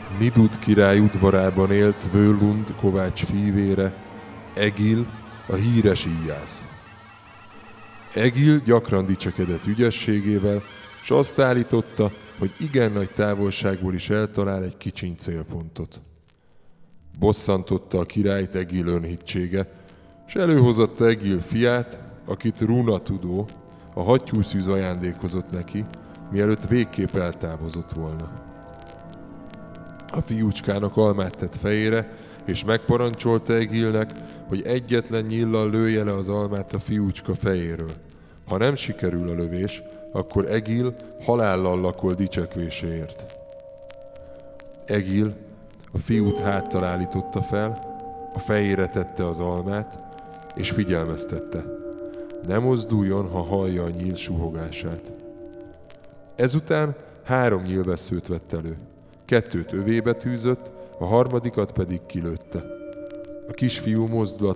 Nidud király udvarában élt Völund kovács fívére, Egil, a híres íjász. Egil gyakran dicsekedett ügyességével, s azt állította, hogy igen nagy távolságból is eltalál egy kicsiny célpontot. Bosszantotta a királyt Egil önhitsége, s előhozatta Egil fiát, akit Runatudó, a hattyúszűz ajándékozott neki, mielőtt végképp eltávozott volna. A fiúcskának almát tett fejére, és megparancsolta Egilnek, hogy egyetlen nyíllal lője le az almát a fiúcska fejéről. Ha nem sikerül a lövés, akkor Egil halállal lakol dicsekvéséért. Egil a fiút háttal állította fel, a fejére tette az almát, és figyelmeztette: ne mozduljon, ha hallja a nyíl suhogását. Ezután 3 nyílvesszőt vett elő. 2 övébe tűzött, a harmadikat pedig kilőtte. A kisfiú